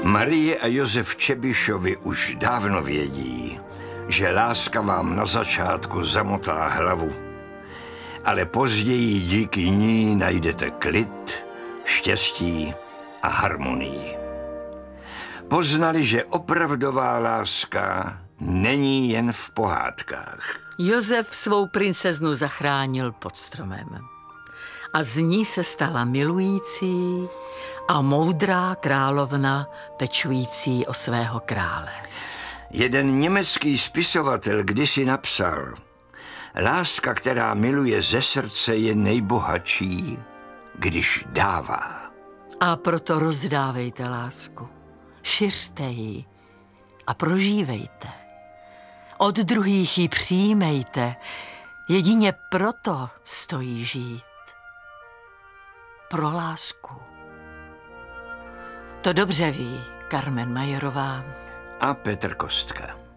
Marie a Josef Čebišovi už dávno vědí, že láska vám na začátku zamotá hlavu, ale později díky ní najdete klid, štěstí a harmonii. Poznali, že opravdová láska není jen v pohádkách. Josef svou princeznu zachránil pod stromem a z ní se stala milující a moudrá královna pečující o svého krále. Jeden německý spisovatel kdysi napsal: láska, která miluje ze srdce, je nejbohatší, když dává. A proto rozdávejte lásku, šiřte ji a prožívejte. Od druhých ji přijímejte, jedině proto stojí žít. Pro lásku. To dobře ví Carmen Majerová A Petr Kostka.